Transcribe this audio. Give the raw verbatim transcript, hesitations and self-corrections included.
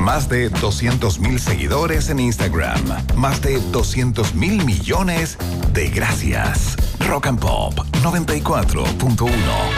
Más de doscientos mil seguidores en Instagram. Más de doscientos mil millones de gracias. Rock and Pop noventa y cuatro punto uno.